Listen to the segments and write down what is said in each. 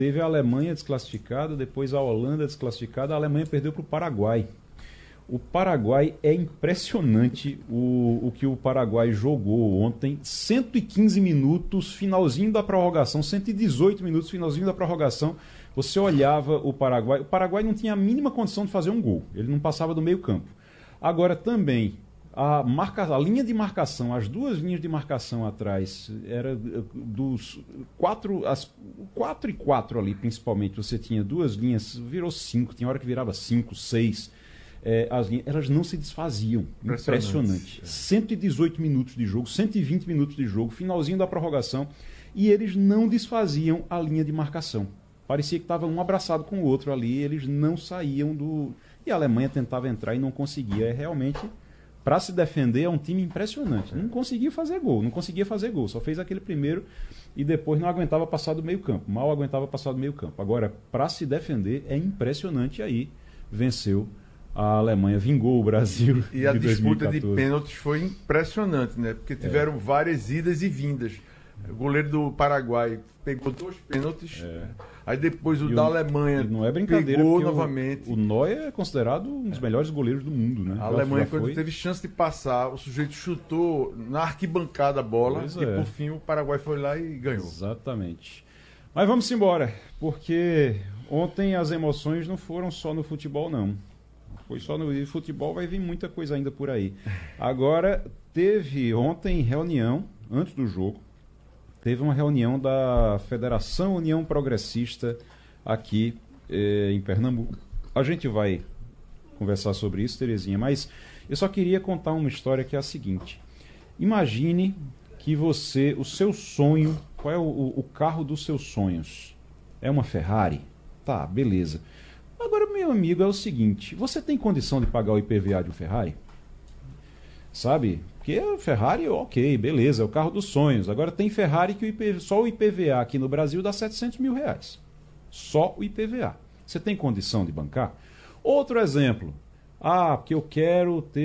Teve a Alemanha desclassificada, depois a Holanda desclassificada, a Alemanha perdeu para o Paraguai. O Paraguai é impressionante o que o Paraguai jogou ontem. 115 minutos, finalzinho da prorrogação, 118 minutos, finalzinho da prorrogação. Você olhava o Paraguai não tinha a mínima condição de fazer um gol. Ele não passava do meio campo. Agora também, a linha de marcação, as duas linhas de marcação atrás, era dos 4 e 4 ali principalmente. Você tinha duas linhas, virou 5, tinha hora que virava 5, 6. Elas não se desfaziam. Impressionante. 118 minutos de jogo, 120 minutos de jogo, finalzinho da prorrogação, e eles não desfaziam a linha de marcação. Parecia que estava um abraçado com o outro ali, eles não saíam do... E a Alemanha tentava entrar e não conseguia. Realmente, para se defender, é um time impressionante. Não conseguia fazer gol, só fez aquele primeiro e depois não aguentava passar do meio campo. Mal aguentava passar do meio campo. Agora, para se defender, é impressionante. Aí venceu a Alemanha, vingou o Brasil. E a disputa de pênaltis foi impressionante, né? Porque tiveram várias idas e vindas. O goleiro do Paraguai pegou 2 pênaltis, aí depois da Alemanha não é brincadeira, pegou novamente. O Neuer é considerado um dos melhores goleiros do mundo, né? A Alemanha, quando teve chance de passar, o sujeito chutou na arquibancada a bola por fim o Paraguai foi lá e ganhou. Exatamente. Mas vamos embora, porque ontem as emoções não foram só no futebol, não. Foi só no futebol, vai vir muita coisa ainda por aí. Agora, teve ontem reunião, antes do jogo, teve uma reunião da Federação União Progressista aqui em Pernambuco. A gente vai conversar sobre isso, Terezinha, mas eu só queria contar uma história que é a seguinte. Imagine que o seu sonho, qual é o carro dos seus sonhos? É uma Ferrari? Tá, beleza. Agora, meu amigo, é o seguinte, você tem condição de pagar o IPVA de um Ferrari? Sabe? Porque a Ferrari, ok, beleza, é o carro dos sonhos. Agora tem Ferrari que só o IPVA aqui no Brasil dá R$700 mil. Só o IPVA. Você tem condição de bancar? Outro exemplo. Porque eu quero ter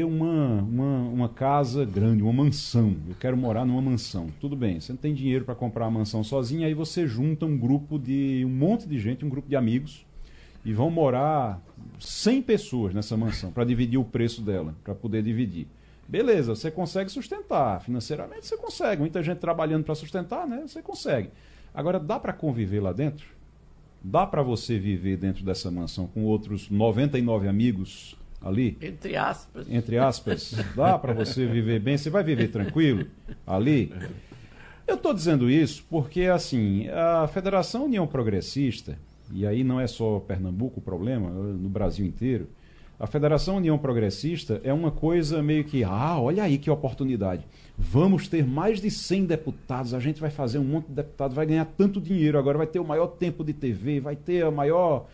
uma casa grande, uma mansão. Eu quero morar numa mansão. Tudo bem, você não tem dinheiro para comprar uma mansão sozinho, aí você junta um monte de gente, um grupo de amigos, e vão morar 100 pessoas nessa mansão para dividir o preço dela, para poder dividir. Beleza, você consegue sustentar, financeiramente você consegue, muita gente trabalhando para sustentar, né? Você consegue. Agora, dá para conviver lá dentro? Dá para você viver dentro dessa mansão com outros 99 amigos ali? Entre aspas. Entre aspas. Dá para você viver bem? Você vai viver tranquilo ali? Eu estou dizendo isso porque, assim, a Federação União Progressista, e aí não é só Pernambuco o problema, no Brasil inteiro, a Federação União Progressista é uma coisa meio que, olha aí que oportunidade, vamos ter mais de 100 deputados, a gente vai fazer um monte de deputados, vai ganhar tanto dinheiro, agora vai ter o maior tempo de TV, vai ter a maior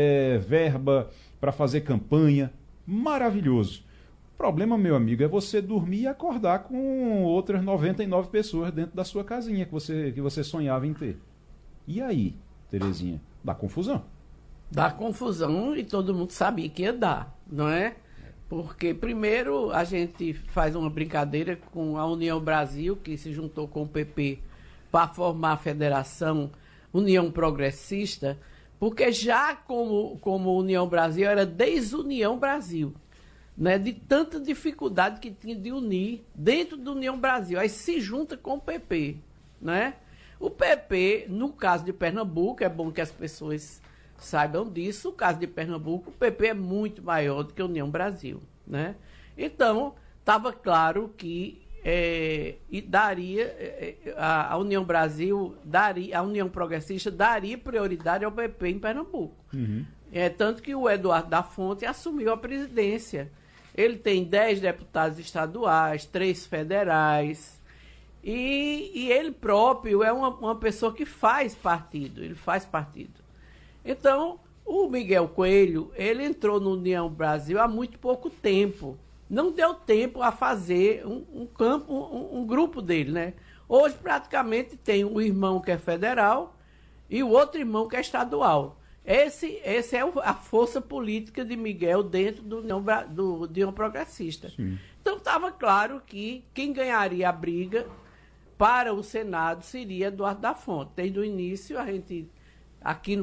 verba para fazer campanha, maravilhoso. O problema, meu amigo, é você dormir e acordar com outras 99 pessoas dentro da sua casinha que você sonhava em ter. E aí, Terezinha? Dá confusão. Dá confusão e todo mundo sabia que ia dar, não é? Porque primeiro a gente faz uma brincadeira com a União Brasil, que se juntou com o PP para formar a Federação União Progressista, porque já como União Brasil era Desunião Brasil, né? De tanta dificuldade que tinha de unir dentro da União Brasil. Aí se junta com o PP, né? O PP, no caso de Pernambuco, é bom que as pessoas saibam disso, no caso de Pernambuco, o PP é muito maior do que a União Brasil, né? Então, estava claro que a União Brasil, a União Progressista daria prioridade ao PP em Pernambuco. Uhum. Tanto que o Eduardo da Fonte assumiu a presidência. Ele tem 10 deputados estaduais, 3 federais, e ele próprio é uma pessoa que faz partido, ele faz partido. Então, o Miguel Coelho, ele entrou no União Brasil há muito pouco tempo. Não deu tempo a fazer um grupo dele, né? Hoje, praticamente, tem um irmão que é federal e o outro irmão que é estadual. Esse é a força política de Miguel dentro do União Progressista. Sim. Então, estava claro que quem ganharia a briga para o Senado seria Eduardo da Fonte. Desde o início, aqui no